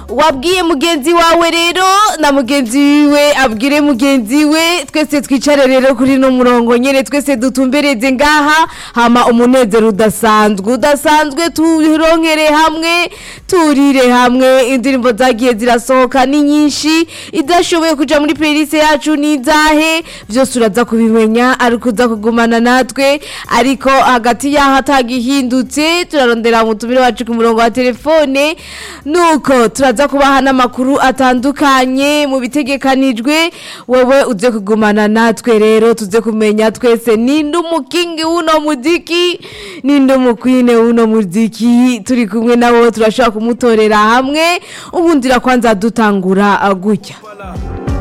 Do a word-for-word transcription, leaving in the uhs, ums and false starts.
wabwiye mugenzi wawe rero na mugenzi wiwe abwire mugenzi we twese twicare rero kuri no murongo nyene twese dutumbereze ngaha hama umunezero udasanzwe udasanzwe turonkere hamwe turire hamwe indirimbo zagiye zirasohoka ni nyinshi idashoboye kuja muri playlist yacu nizahe byose uraza kubimenya ariko uza kugumana natwe ariko hagati yaho atagihindutse turarondera mutumire wacu ku murongo wa telefone nuko turaza kubaha n'amakuru atandukanye mu bitegekanijwe wewe uze kugumana natwe rero tuze kumenya twese ninde umukingi uno muziki ninde umukwine uno muziki turi kumwe nawo turashaka kumutorera hamwe ubundi ra kwanza dutangura gutya.